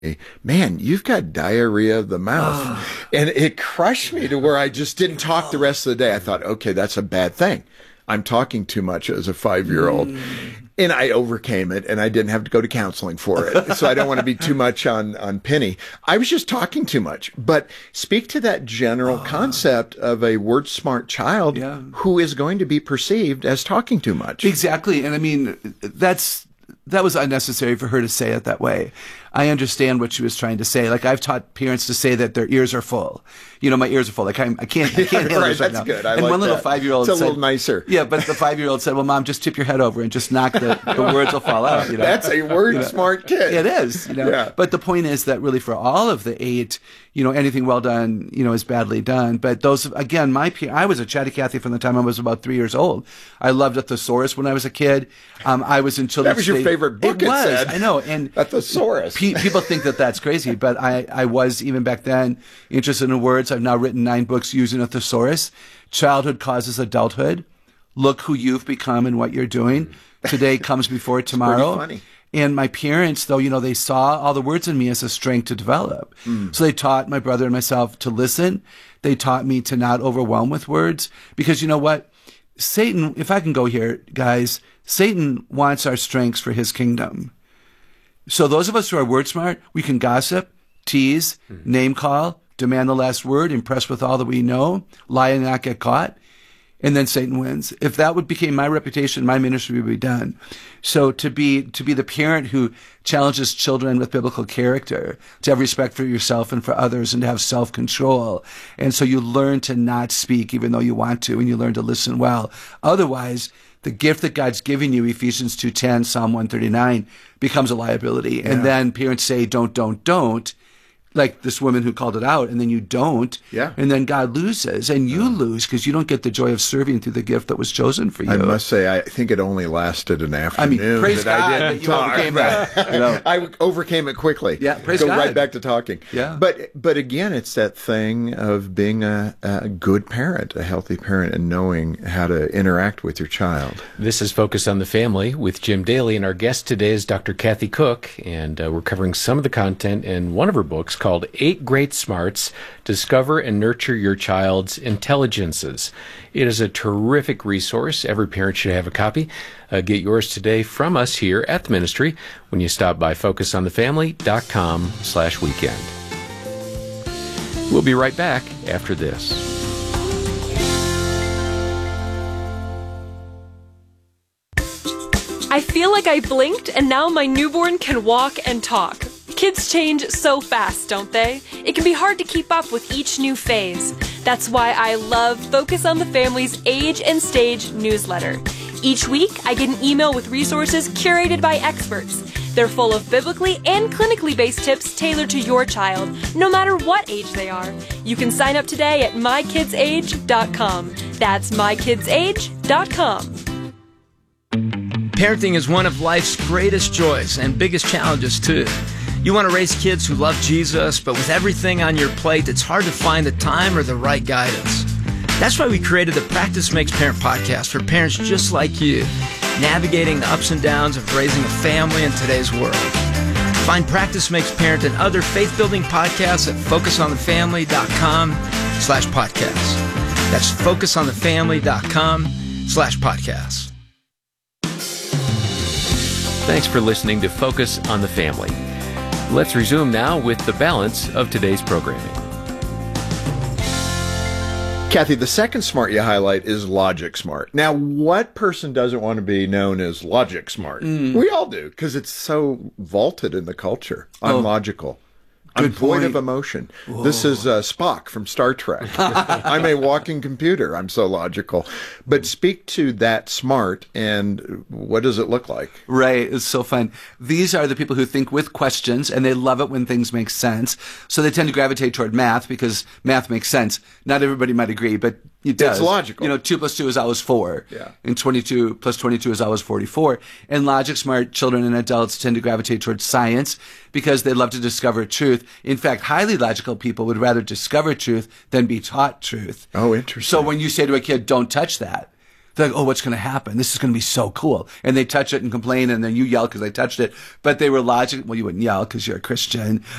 man, you've got diarrhea of the mouth. And it crushed me to where I just didn't talk the rest of the day. I thought, okay, that's a bad thing. I'm talking too much as a 5-year-old. And I overcame it, and I didn't have to go to counseling for it. So I don't want to be too much on Penny. I was just talking too much. But speak to that general concept of a word smart child who is going to be perceived as talking too much. Exactly. And I mean, that was unnecessary for her to say it that way. I understand what she was trying to say. Like, I've taught parents to say that their ears are full. You know, my ears are full. Like, I can't handle this right now. That's good. And one little 5-year-old said, it's a little nicer. Yeah, but the 5-year-old said, well, Mom, just tip your head over and just knock the words will fall out. You know? That's a word smart kid. It is. You know? Yeah. But the point is that really for all of the 8, you know, anything well done, you know, is badly done. But those, again, I was a chatty Cathy from the time I was about 3 years old. I loved a thesaurus when I was a kid. I was in children's. That was your favorite book, it was. Said. I know. And a thesaurus. People think that that's crazy, but I was, even back then, interested in words. I've now written 9 books using a thesaurus. Childhood causes adulthood. Look who you've become and what you're doing. Today comes before tomorrow. It's pretty funny. And my parents, though, you know, they saw all the words in me as a strength to develop. So they taught my brother and myself to listen. They taught me to not overwhelm with words. Because you know what? Satan, if I can go here, guys, Satan wants our strengths for his kingdom. So those of us who are word smart, we can gossip, tease, name call, demand the last word, impress with all that we know, lie and not get caught, and then Satan wins. If that became my reputation, my ministry would be done. So to be the parent who challenges children with biblical character, to have respect for yourself and for others, and to have self-control. And so you learn to not speak even though you want to, and you learn to listen well. Otherwise, the gift that God's giving you, Ephesians 2:10, Psalm 139, becomes a liability. Yeah. And then parents say, don't, like this woman who called it out, and then you don't. Yeah. And then God loses, and you lose because you don't get the joy of serving through the gift that was chosen for you. I must say, I think it only lasted an afternoon. I mean, praise God that you overcame that. You know? I overcame it quickly. Yeah, praise God. Go right back to talking. Yeah. But again, it's that thing of being a good parent, a healthy parent, and knowing how to interact with your child. This is Focus on the Family with Jim Daly, and our guest today is Dr. Cathy Cook, and we're covering some of the content in one of her books called 8 Great Smarts, Discover and Nurture Your Child's Intelligences. It is a terrific resource. Every parent should have a copy. Get yours today from us here at the ministry when you stop by focusonthefamily.com/weekend. We'll be right back after this. I feel like I blinked and now my newborn can walk and talk. Kids change so fast, don't they? It can be hard to keep up with each new phase. That's why I love Focus on the Family's Age and Stage newsletter. Each week, I get an email with resources curated by experts. They're full of biblically and clinically based tips tailored to your child, no matter what age they are. You can sign up today at mykidsage.com. That's mykidsage.com. Parenting is one of life's greatest joys and biggest challenges, too. You want to raise kids who love Jesus, but with everything on your plate, it's hard to find the time or the right guidance. That's why we created the Practice Makes Parent podcast for parents just like you, navigating the ups and downs of raising a family in today's world. Find Practice Makes Parent and other faith-building podcasts at focusonthefamily.com/podcast. That's focusonthefamily.com/podcast. Thanks for listening to Focus on the Family. Let's resume now with the balance of today's programming. Cathy, the second smart you highlight is logic smart. Now, what person doesn't want to be known as logic smart? We all do, because it's so vaulted in the culture. I'm logical. I'm void of emotion. Whoa. This is Spock from Star Trek. I'm a walking computer. I'm so logical. But speak to that smart, and what does it look like? Right. It's so fun. These are the people who think with questions, and they love it when things make sense. So they tend to gravitate toward math because math makes sense. Not everybody might agree, but it does. It's logical. You know, 2 + 2 is always 4. Yeah. And 22 + 22 is always 44. And logic smart children and adults tend to gravitate towards science because they love to discover truth. In fact, highly logical people would rather discover truth than be taught truth. Oh, interesting. So when you say to a kid, don't touch that, They're like, oh, what's going to happen? This is going to be so cool. And they touch it and complain, and then you yell because they touched it. But they were logical. Well, you wouldn't yell because you're a Christian.